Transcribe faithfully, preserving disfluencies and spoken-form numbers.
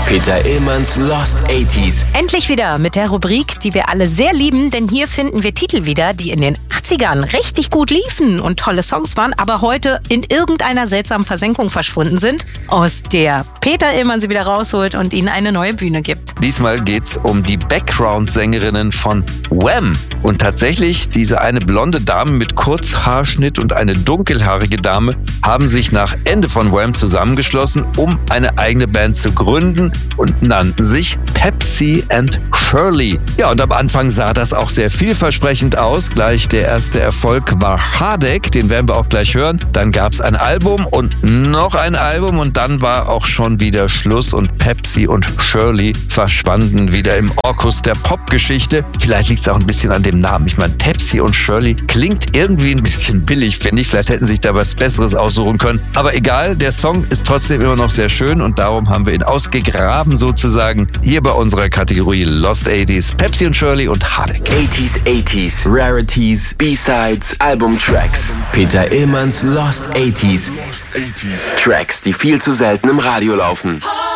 Peter Illmanns Lost achtziger. Endlich wieder mit der Rubrik, die wir alle sehr lieben, denn hier finden wir Titel wieder, die in den achtzigern richtig gut liefen und tolle Songs waren, aber heute in irgendeiner seltsamen Versenkung verschwunden sind, aus der Peter Illmann sie wieder rausholt und ihnen eine neue Bühne gibt. Diesmal geht's um die Background-Sängerinnen von Wham! Und tatsächlich, diese eine blonde Dame mit Kurzhaarschnitt und eine dunkelhaarige Dame haben sich nach Ende von Wham! Zusammengeschlossen, um eine eigene Band zu gründen und nannten sich Pepsi and Shirley. Ja, und am Anfang sah das auch sehr vielversprechend aus. Gleich der erste Erfolg war Hardek, den werden wir auch gleich hören. Dann gab es ein Album und noch ein Album und dann war auch schon wieder Schluss und Pepsi und Shirley verschwanden wieder im Orkus der Popgeschichte. Vielleicht liegt es auch ein bisschen an dem Namen. Ich meine, Pepsi und Shirley klingt irgendwie ein bisschen billig, finde ich. Vielleicht hätten sie sich da was Besseres aussuchen können. Aber egal, der Song ist trotzdem immer noch sehr schön und darum haben wir ihn ausgegraben sozusagen. Hier bei unserer Kategorie Lost achtziger, Pepsi und Shirley und Hardek. achtziger, achtziger, Rarities, B-Sides, Albumtracks. Peter Illmanns Lost achtziger. Tracks, die viel zu selten im Radio laufen.